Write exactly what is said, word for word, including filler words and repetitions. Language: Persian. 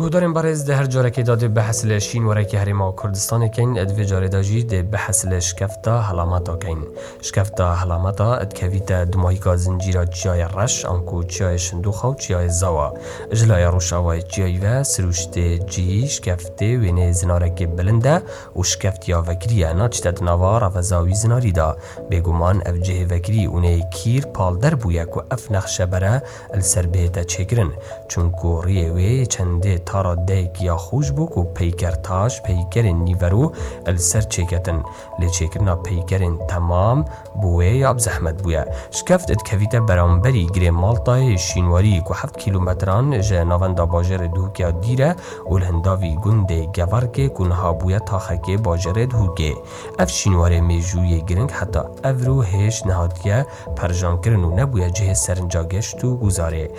گودارن بارز ده هر جاره که داده به حسل شین وره که هریما کردستان کن ادوی جاره داجی ده به حسل شکفتا حلامتا کن. شکفتا حلامتا ادکویتا دماهی که زنجیرا جای رش انکو جای شندوخا و جای زوا. جلای روشاوای جای و سروشت جی شکفته وینه زناره که بلنده و شکفت یا وکریه ناچتا دنوار و زاوی زناری دا. بگومان اف جه وکری اونه کیر پال در بویا که اف نخشه بره السر بهتا چکرن. چونکو ریوه چنده تارا دیک یا خوش بو کو پیکر تاش پیکر نیورو السر چکتن لی چکرنا پیکرین تمام بوه یا بزحمت بویا. شکفت ادکویتا برانبری گره مالتای شینواری کو هفت کیلومتران جه نواندا باجر دوکیا دیره و الهنداوی گنده گوارکه کنها بویا تاخکه باجر دوکه. اف شینواری میجوی گرنگ حتی افرو هش نهادیه پرجان کرنو نبویا جه سرنجاگشتو گذاره.